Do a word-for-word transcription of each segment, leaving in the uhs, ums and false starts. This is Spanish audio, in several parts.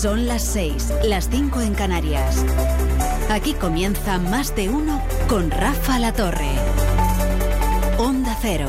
Son las seis, las cinco en Canarias. Aquí comienza Más de Uno con Rafa La Torre. Onda Cero.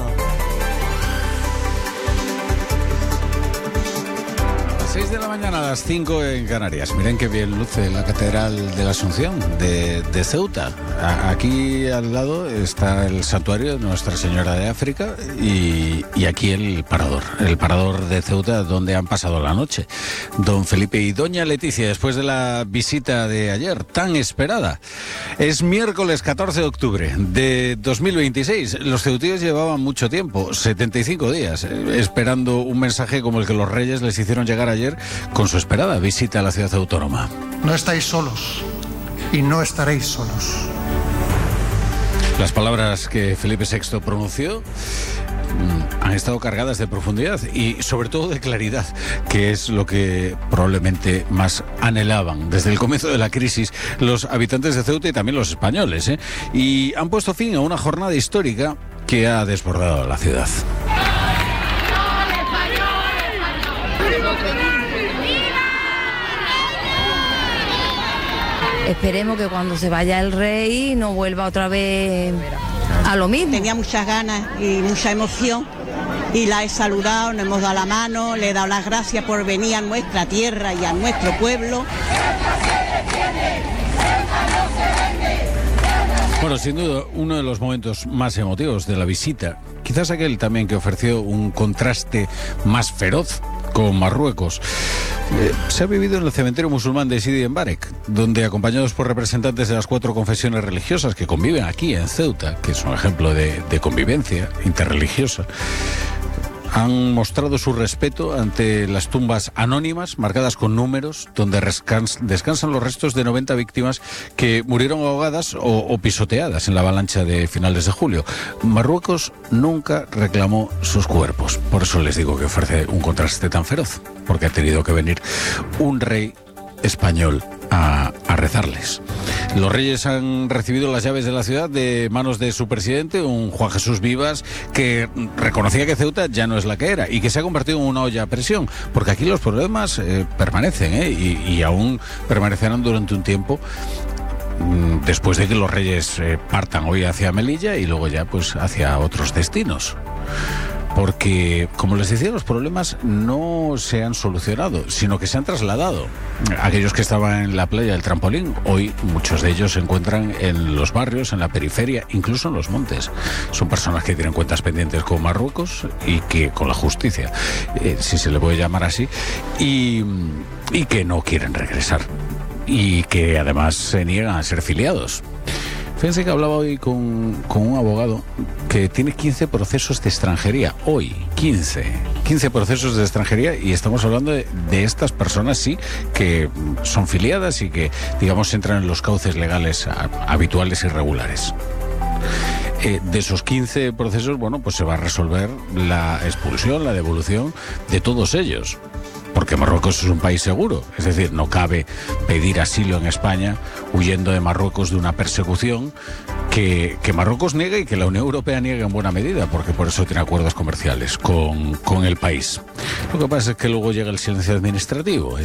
seis de la mañana, a las cinco en Canarias. Miren qué bien luce la Catedral de la Asunción de, de Ceuta. A, aquí al lado está el santuario de Nuestra Señora de África y, y aquí el parador, el parador de Ceuta donde han pasado la noche don Felipe y doña Leticia después de la visita de ayer, tan esperada. Es miércoles catorce de octubre de dos mil veintiséis. Los ceutíes llevaban mucho tiempo, setenta y cinco días, esperando un mensaje como el que los reyes les hicieron llegar ayer con su esperada visita a la ciudad autónoma. No estáis solos y no estaréis solos. Las palabras que Felipe sexto pronunció mmm, han estado cargadas de profundidad y sobre todo de claridad, que es lo que probablemente más anhelaban desde el comienzo de la crisis los habitantes de Ceuta y también los españoles, ¿eh? Y han puesto fin a una jornada histórica que ha desbordado la ciudad. Esperemos que cuando se vaya el rey no vuelva otra vez a lo mismo. Tenía muchas ganas y mucha emoción y la he saludado, nos hemos dado la mano, le he dado las gracias por venir a nuestra tierra y a nuestro pueblo. Bueno, sin duda, uno de los momentos más emotivos de la visita, quizás aquel también que ofreció un contraste más feroz con Marruecos. Eh, se ha vivido en el cementerio musulmán de Sidi Mbarek, donde acompañados por representantes de las cuatro confesiones religiosas que conviven aquí en Ceuta, que es un ejemplo de, de convivencia interreligiosa, han mostrado su respeto ante las tumbas anónimas marcadas con números donde rescans- descansan los restos de noventa víctimas que murieron ahogadas o, o pisoteadas en la avalancha de finales de julio. Marruecos nunca reclamó sus cuerpos, por eso les digo que ofrece un contraste tan feroz, porque ha tenido que venir un rey español a, a rezarles. Los reyes han recibido las llaves de la ciudad de manos de su presidente, un Juan Jesús Vivas, que reconocía que Ceuta ya no es la que era y que se ha convertido en una olla a presión, porque aquí los problemas eh, permanecen ¿eh? y, y aún permanecerán durante un tiempo, después de que los reyes eh, partan hoy hacia Melilla y luego ya pues hacia otros destinos. Porque, como les decía, los problemas no se han solucionado, sino que se han trasladado. Aquellos que estaban en la playa del Trampolín, hoy muchos de ellos se encuentran en los barrios, en la periferia, incluso en los montes. Son personas que tienen cuentas pendientes con Marruecos y que con la justicia, eh, si se le puede llamar así, y, y que no quieren regresar. Y que además se niegan a ser filiados. Fíjense que hablaba hoy con, con un abogado que tiene quince procesos de extranjería. Hoy, quince. quince procesos de extranjería y estamos hablando de, de estas personas, sí, que son filiadas y que, digamos, entran en los cauces legales a, habituales y regulares. Eh, de esos quince procesos, bueno, pues se va a resolver la expulsión, la devolución de todos ellos. Porque Marruecos es un país seguro, es decir, no cabe pedir asilo en España huyendo de Marruecos de una persecución que, que Marruecos niega y que la Unión Europea niega en buena medida, porque por eso tiene acuerdos comerciales con, con el país. Lo que pasa es que luego llega el silencio administrativo.